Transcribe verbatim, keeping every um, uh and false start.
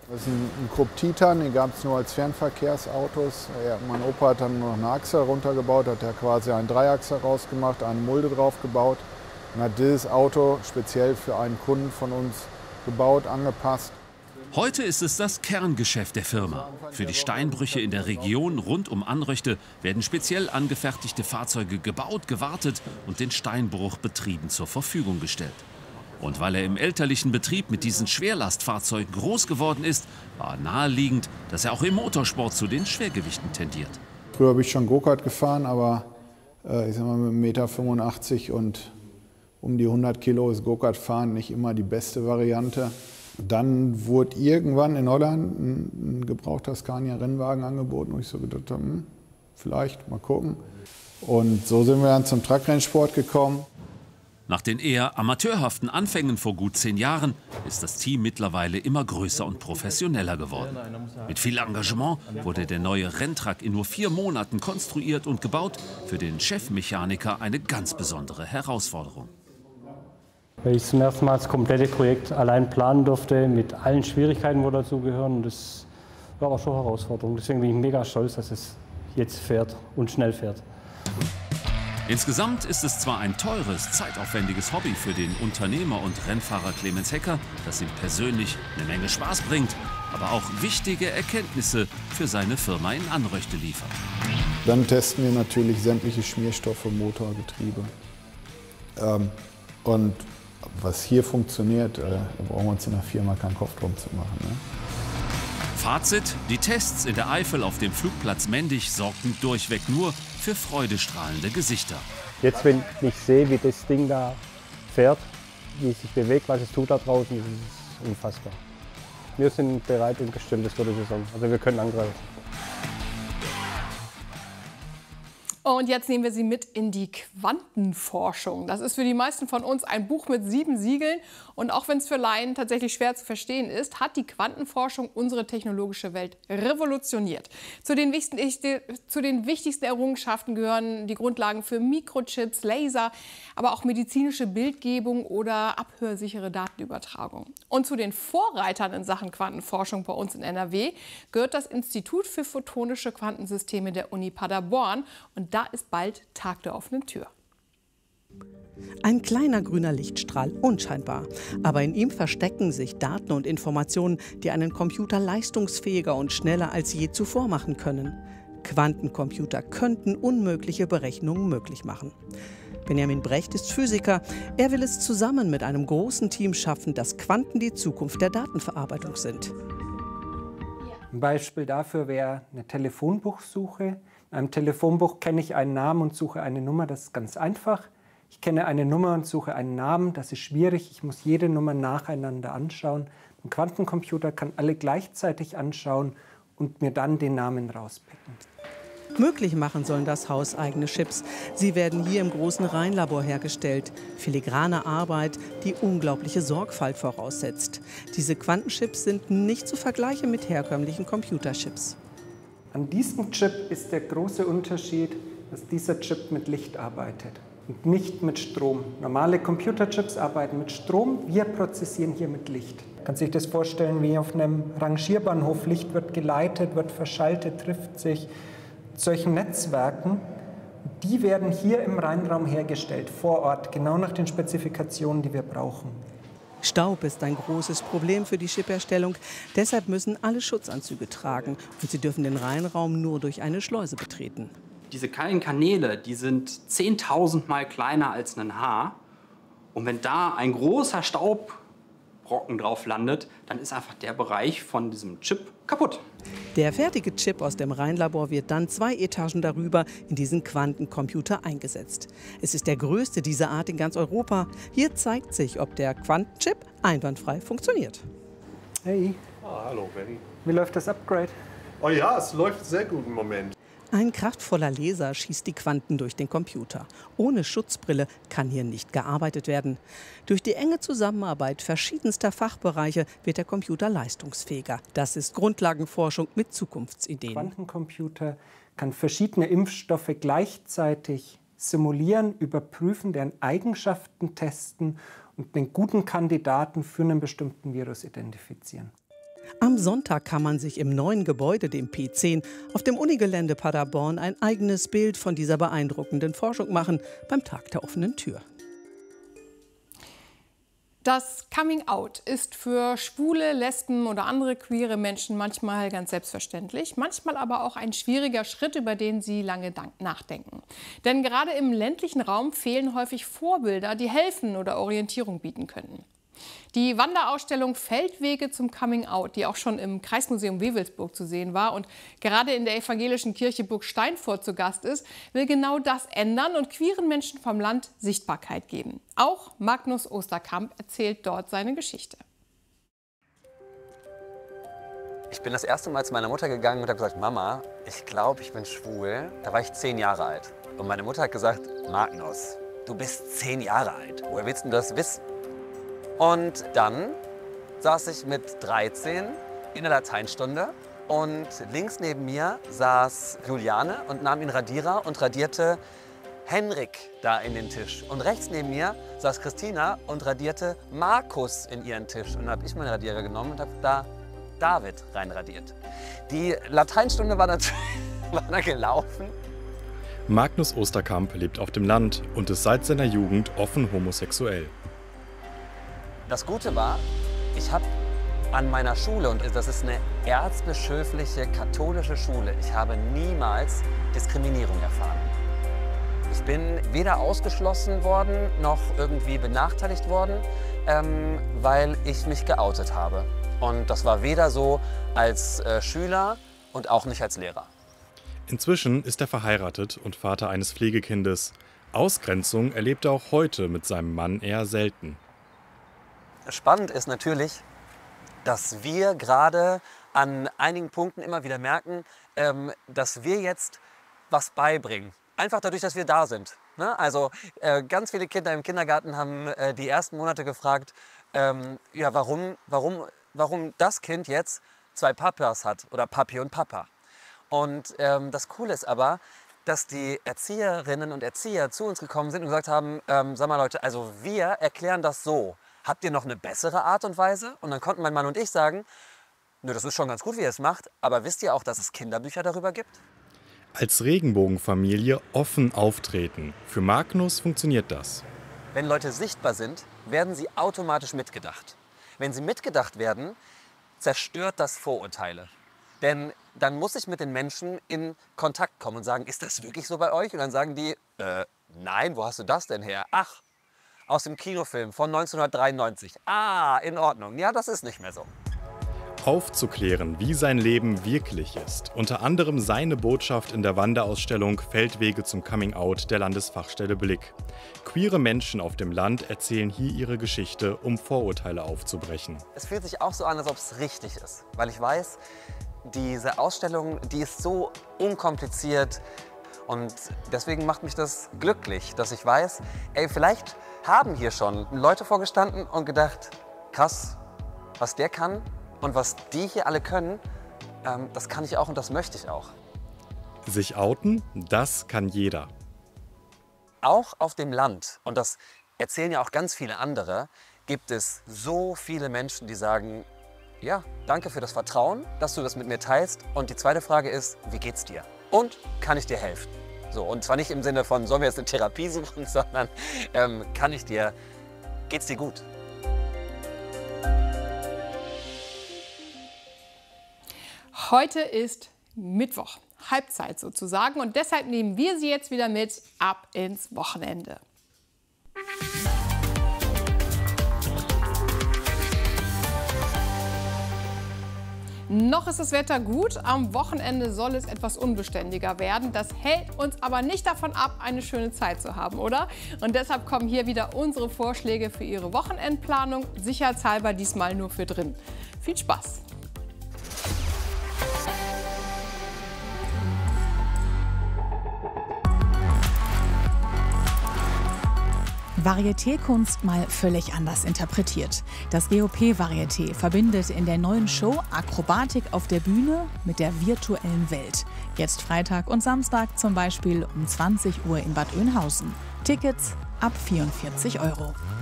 Das ist ein, ein Krupp Titan, den gab es nur als Fernverkehrsautos. Ja, mein Opa hat dann noch eine Achse runtergebaut, hat er quasi einen Dreiachser rausgemacht, eine Mulde drauf gebaut und hat dieses Auto speziell für einen Kunden von uns gebaut, angepasst. Heute ist es das Kerngeschäft der Firma. Für die Steinbrüche in der Region rund um Anröchte werden speziell angefertigte Fahrzeuge gebaut, gewartet und den Steinbruchbetrieben zur Verfügung gestellt. Und weil er im elterlichen Betrieb mit diesen Schwerlastfahrzeugen groß geworden ist, war naheliegend, dass er auch im Motorsport zu den Schwergewichten tendiert. Früher habe ich schon Go-Kart gefahren, aber äh, ich sag mal mit einem Meter fünfundachtzig und um die hundert Kilo ist Go-Kart fahren nicht immer die beste Variante. Dann wurde irgendwann in Holland ein, ein gebrauchter Scania-Rennwagen angeboten, wo ich so gedacht habe, hm, vielleicht mal gucken. Und so sind wir dann zum Truckrennsport gekommen. Nach den eher amateurhaften Anfängen vor gut zehn Jahren ist das Team mittlerweile immer größer und professioneller geworden. Mit viel Engagement wurde der neue Renntruck in nur vier Monaten konstruiert und gebaut. Für den Chefmechaniker eine ganz besondere Herausforderung. Weil ich zum ersten Mal das komplette Projekt allein planen durfte, mit allen Schwierigkeiten, die dazugehören. Und das war auch schon eine Herausforderung. Deswegen bin ich mega stolz, dass es jetzt fährt und schnell fährt. Insgesamt ist es zwar ein teures, zeitaufwendiges Hobby für den Unternehmer und Rennfahrer Clemens Hecker, das ihm persönlich eine Menge Spaß bringt, aber auch wichtige Erkenntnisse für seine Firma in Anröchte liefert. Dann testen wir natürlich sämtliche Schmierstoffe, Motor, Getriebe. Ähm, und was hier funktioniert, äh, da brauchen wir uns in der Firma keinen Kopf drum zu machen. Ne? Fazit: Die Tests in der Eifel auf dem Flugplatz Mendig sorgten durchweg nur für freudestrahlende Gesichter. Jetzt, wenn ich sehe, wie das Ding da fährt, wie es sich bewegt, was es tut da draußen, das ist unfassbar. Wir sind bereit und gestimmt, das würde ich sagen. Also wir können angreifen. Und jetzt nehmen wir Sie mit in die Quantenforschung. Das ist für die meisten von uns ein Buch mit sieben Siegeln. Und auch wenn es für Laien tatsächlich schwer zu verstehen ist, hat die Quantenforschung unsere technologische Welt revolutioniert. Zu den wichtigsten, zu den wichtigsten Errungenschaften gehören die Grundlagen für Mikrochips, Laser, aber auch medizinische Bildgebung oder abhörsichere Datenübertragung. Und zu den Vorreitern in Sachen Quantenforschung bei uns in N R W gehört das Institut für photonische Quantensysteme der Uni Paderborn. Und da ist bald Tag der offenen Tür. Ein kleiner grüner Lichtstrahl, unscheinbar. Aber in ihm verstecken sich Daten und Informationen, die einen Computer leistungsfähiger und schneller als je zuvor machen können. Quantencomputer könnten unmögliche Berechnungen möglich machen. Benjamin Brecht ist Physiker. Er will es zusammen mit einem großen Team schaffen, dass Quanten die Zukunft der Datenverarbeitung sind. Ein Beispiel dafür wäre eine Telefonbuchsuche. In einem Telefonbuch kenne ich einen Namen und suche eine Nummer, das ist ganz einfach. Ich kenne eine Nummer und suche einen Namen, das ist schwierig. Ich muss jede Nummer nacheinander anschauen. Ein Quantencomputer kann alle gleichzeitig anschauen und mir dann den Namen rauspicken. Möglich machen sollen das hauseigene Chips. Sie werden hier im großen Rheinlabor hergestellt. Filigrane Arbeit, die unglaubliche Sorgfalt voraussetzt. Diese Quantenchips sind nicht zu vergleichen mit herkömmlichen Computerchips. An diesem Chip ist der große Unterschied, dass dieser Chip mit Licht arbeitet und nicht mit Strom. Normale Computerchips arbeiten mit Strom, wir prozessieren hier mit Licht. Man kann sich das vorstellen wie auf einem Rangierbahnhof. Licht wird geleitet, wird verschaltet, trifft sich. Solchen Netzwerken, die werden hier im Rheinraum hergestellt, vor Ort, genau nach den Spezifikationen, die wir brauchen. Staub ist ein großes Problem für die Chipherstellung. Deshalb müssen alle Schutzanzüge tragen und sie dürfen den Rheinraum nur durch eine Schleuse betreten. Diese kleinen Kanäle, die sind zehntausendmal kleiner als ein Haar. Und wenn da ein großer Staubbrocken drauf landet, dann ist einfach der Bereich von diesem Chip kaputt. Der fertige Chip aus dem Rheinlabor wird dann zwei Etagen darüber in diesen Quantencomputer eingesetzt. Es ist der größte dieser Art in ganz Europa. Hier zeigt sich, ob der Quantenchip einwandfrei funktioniert. Hey. Ah, hallo, Benny. Wie läuft das Upgrade? Oh ja, es läuft sehr gut im Moment. Ein kraftvoller Laser schießt die Quanten durch den Computer. Ohne Schutzbrille kann hier nicht gearbeitet werden. Durch die enge Zusammenarbeit verschiedenster Fachbereiche wird der Computer leistungsfähiger. Das ist Grundlagenforschung mit Zukunftsideen. Der Quantencomputer kann verschiedene Impfstoffe gleichzeitig simulieren, überprüfen, deren Eigenschaften testen und den guten Kandidaten für einen bestimmten Virus identifizieren. Am Sonntag kann man sich im neuen Gebäude, dem P zehn, auf dem Unigelände Paderborn ein eigenes Bild von dieser beeindruckenden Forschung machen beim Tag der offenen Tür. Das Coming Out ist für schwule, Lesben oder andere queere Menschen manchmal ganz selbstverständlich, manchmal aber auch ein schwieriger Schritt, über den sie lange nachdenken. Denn gerade im ländlichen Raum fehlen häufig Vorbilder, die helfen oder Orientierung bieten können. Die Wanderausstellung Feldwege zum Coming Out, die auch schon im Kreismuseum Wewelsburg zu sehen war und gerade in der evangelischen Kirche Burg Steinfurt zu Gast ist, will genau das ändern und queeren Menschen vom Land Sichtbarkeit geben. Auch Magnus Osterkamp erzählt dort seine Geschichte. Ich bin das erste Mal zu meiner Mutter gegangen und habe gesagt, Mama, ich glaube, ich bin schwul. Da war ich zehn Jahre alt. Und meine Mutter hat gesagt, Magnus, du bist zehn Jahre alt. Woher willst du das wissen? Und dann saß ich mit dreizehn in der Lateinstunde und links neben mir saß Juliane und nahm den Radierer und radierte Henrik da in den Tisch. Und rechts neben mir saß Christina und radierte Markus in ihren Tisch. Und dann habe ich meinen Radierer genommen und habe da David reinradiert. Die Lateinstunde war natürlich war da gelaufen. Magnus Osterkamp lebt auf dem Land und ist seit seiner Jugend offen homosexuell. Das Gute war, ich habe an meiner Schule, und das ist eine erzbischöfliche katholische Schule, ich habe niemals Diskriminierung erfahren. Ich bin weder ausgeschlossen worden, noch irgendwie benachteiligt worden, ähm, weil ich mich geoutet habe. Und das war weder so als äh, Schüler und auch nicht als Lehrer. Inzwischen ist er verheiratet und Vater eines Pflegekindes. Ausgrenzung erlebt er auch heute mit seinem Mann eher selten. Spannend ist natürlich, dass wir gerade an einigen Punkten immer wieder merken, ähm, dass wir jetzt was beibringen. Einfach dadurch, dass wir da sind. Ne? Also äh, ganz viele Kinder im Kindergarten haben äh, die ersten Monate gefragt, ähm, ja, warum, warum, warum das Kind jetzt zwei Papas hat oder Papi und Papa. Und ähm, das Coole ist aber, dass die Erzieherinnen und Erzieher zu uns gekommen sind und gesagt haben, ähm, sag mal Leute, also wir erklären das so. Habt ihr noch eine bessere Art und Weise? Und dann konnten mein Mann und ich sagen, nö, das ist schon ganz gut, wie ihr es macht, aber wisst ihr auch, dass es Kinderbücher darüber gibt? Als Regenbogenfamilie offen auftreten. Für Magnus funktioniert das. Wenn Leute sichtbar sind, werden sie automatisch mitgedacht. Wenn sie mitgedacht werden, zerstört das Vorurteile. Denn dann muss ich mit den Menschen in Kontakt kommen und sagen, ist das wirklich so bei euch? Und dann sagen die, äh, nein, wo hast du das denn her? Ach, aus dem Kinofilm von neunzehnhundertdreiundneunzig. Ah, in Ordnung. Ja, das ist nicht mehr so. Aufzuklären, wie sein Leben wirklich ist. Unter anderem seine Botschaft in der Wanderausstellung Feldwege zum Coming Out der Landesfachstelle Blick. Queere Menschen auf dem Land erzählen hier ihre Geschichte, um Vorurteile aufzubrechen. Es fühlt sich auch so an, als ob es richtig ist. Weil ich weiß, diese Ausstellung, die ist so unkompliziert. Und deswegen macht mich das glücklich, dass ich weiß, ey, vielleicht haben hier schon Leute vorgestanden und gedacht, krass, was der kann und was die hier alle können, ähm, das kann ich auch und das möchte ich auch. Sich outen, das kann jeder. Auch auf dem Land, und das erzählen ja auch ganz viele andere, gibt es so viele Menschen, die sagen, ja, danke für das Vertrauen, dass du das mit mir teilst. Und die zweite Frage ist, wie geht's dir? Und kann ich dir helfen? So, und zwar nicht im Sinne von, sollen wir jetzt eine Therapie suchen, sondern ähm, kann ich dir, geht's dir gut? Heute ist Mittwoch, Halbzeit sozusagen, und deshalb nehmen wir Sie jetzt wieder mit ab ins Wochenende. Noch ist das Wetter gut, am Wochenende soll es etwas unbeständiger werden. Das hält uns aber nicht davon ab, eine schöne Zeit zu haben, oder? Und deshalb kommen hier wieder unsere Vorschläge für Ihre Wochenendplanung, sicherheitshalber diesmal nur für drin. Viel Spaß! Varieté-Kunst mal völlig anders interpretiert. Das G O P-Varieté verbindet in der neuen Show Akrobatik auf der Bühne mit der virtuellen Welt. Jetzt Freitag und Samstag zum Beispiel um zwanzig Uhr in Bad Oeynhausen. Tickets ab vierundvierzig Euro.